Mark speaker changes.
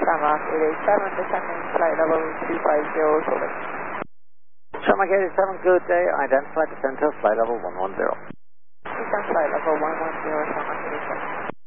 Speaker 1: Shamrock 887, descending flight level 250, shoulders.
Speaker 2: Shamrock 87, good day. Identify descend to flight level 110.
Speaker 1: Descend flight level 110, Shamrock 87.